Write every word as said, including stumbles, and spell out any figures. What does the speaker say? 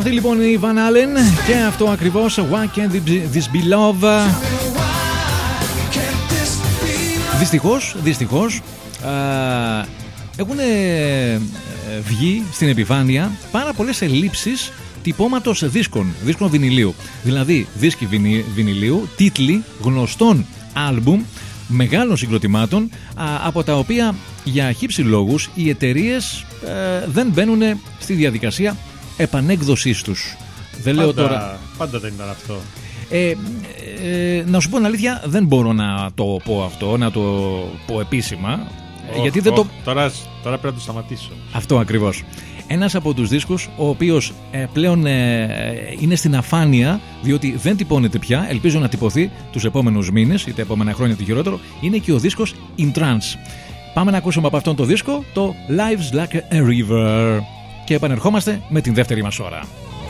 Αυτή λοιπόν είναι η Van Allen και αυτό ακριβώς Why Can't This Be Love. Δυστυχώς, δυστυχώς α, έχουν βγει στην επιφάνεια πάρα πολλές ελλείψεις τυπώματος δίσκων, δίσκων βινιλίου. Δηλαδή δίσκοι βινι, βινιλίου, τίτλοι γνωστών άλμπουμ, μεγάλων συγκροτημάτων, α, από τα οποία για χύψη λόγους οι εταιρείες ε, δεν μπαίνουν στη διαδικασία επανέκδοσής τους. Δεν πάντα, λέω τώρα... πάντα δεν ήταν αυτό. Ε, ε, να σου πω την αλήθεια, δεν μπορώ να το πω αυτό, να το πω επίσημα. Oh, γιατί δεν oh, το... Τώρα, τώρα πρέπει να το σταματήσω. Αυτό ακριβώς. Ένας από τους δίσκους, ο οποίος ε, πλέον ε, είναι στην αφάνεια, διότι δεν τυπώνεται πια, ελπίζω να τυπωθεί τους επόμενους μήνες ή τα επόμενα χρόνια το χειρότερο, είναι και ο δίσκος In Trance. Πάμε να ακούσουμε από αυτόν το δίσκο το Lives Like a River και επανερχόμαστε με την δεύτερη μας ώρα.